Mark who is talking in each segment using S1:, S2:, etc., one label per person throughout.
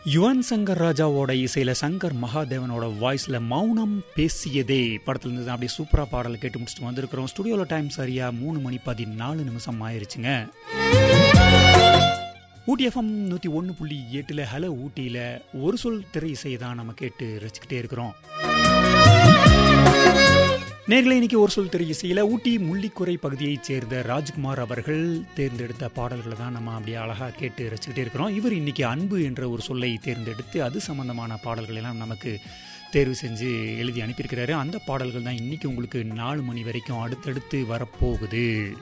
S1: யுவன் சங்கர் ராஜாவோட இசையில சங்கர் மகாதேவனோட வாய்ஸ்ல மௌனம் பேசியதே படத்துல இருந்து அப்படியே சூப்பரா பாடலை கேட்டு முடிச்சுட்டு வந்திருக்கிறோம். ஸ்டுடியோல டைம் சரியா 3:14 ஆயிருச்சுங்க. ஊட்டி எஃப்எம் 101.8 ஹலோ ஊட்டியில ஒரு சொல் திரை இசையை தான் நம்ம கேட்டு ரசிக்கிட்டே இருக்கிறோம். நேர்களை இன்னைக்கு ஒரு சொல் திரை இசையில ஊட்டி முள்ளிக்குறை பகுதியைச் சேர்ந்த ராஜ்குமார் அவர்கள் தேர்ந்தெடுத்த பாடல்களை தான் நம்ம அப்படியே அழகா கேட்டு ரசிக்கிட்டே இருக்கிறோம். இவர் இன்னைக்கு அன்பு என்ற ஒரு சொல்லை தேர்ந்தெடுத்து அது சம்பந்தமான பாடல்கள் எல்லாம் நமக்கு தேர்வு செஞ்சு எழுதி அனுப்பியிருக்கிறாரு. அந்த பாடல்கள் தான் இன்னைக்கு உங்களுக்கு 4 மணி வரைக்கும் அடுத்தடுத்து வரப்போகுது.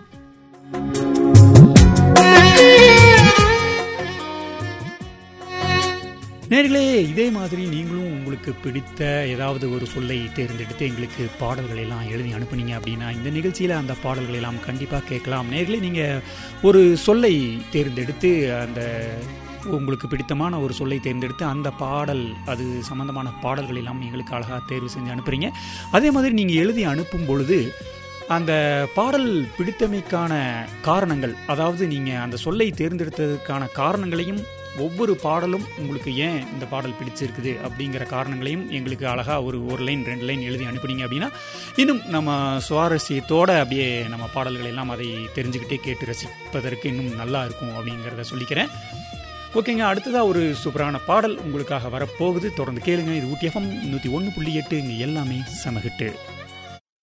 S1: நேர்களே, இதே மாதிரி நீங்களும் உங்களுக்கு பிடித்த ஏதாவது ஒரு சொல்லை தேர்ந்தெடுத்து எங்களுக்கு பாடல்கள் எல்லாம் எழுதி அனுப்புனீங்க அப்படின்னா இந்த நிகழ்ச்சியில் அந்த பாடல்கள் எல்லாம் கண்டிப்பாக கேட்கலாம். நேர்களே, நீங்கள் ஒரு சொல்லை தேர்ந்தெடுத்து அந்த உங்களுக்கு பிடித்தமான ஒரு சொல்லை தேர்ந்தெடுத்து அந்த பாடல் அது சம்பந்தமான பாடல்கள் எல்லாம் எங்களுக்கு அழகாக தேர்வு செஞ்சு அனுப்புறீங்க. அதே மாதிரி நீங்கள் எழுதி அனுப்பும் பொழுது அந்த பாடல் பிடித்தமைக்கான காரணங்கள், அதாவது நீங்கள் அந்த சொல்லை தேர்ந்தெடுத்ததுக்கான காரணங்களையும் ஒவ்வொரு பாடலும் உங்களுக்கு ஏன் இந்த பாடல் பிடிச்சிருக்குது அப்படிங்கிற காரணங்களையும் எங்களுக்கு அழகாக ஒரு லைன் 2 லைன் எழுதி அனுப்புனீங்க அப்படின்னா இன்னும் நம்ம சுவாரஸ்யத்தோடு அப்படியே நம்ம பாடல்கள் எல்லாம் அதை தெரிஞ்சுக்கிட்டே கேட்டு ரசிப்பதற்கு இன்னும் நல்லா இருக்கும் அப்படிங்கிறத சொல்லிக்கிறேன். ஓகேங்க, அடுத்ததாக ஒரு சூப்பரான பாடல் உங்களுக்காக வரப்போகுது. தொடர்ந்து கேளுங்க. இது ஊட்டி எஃப்எம் 101.8, இங்கே எல்லாமே சமஹிட்டு.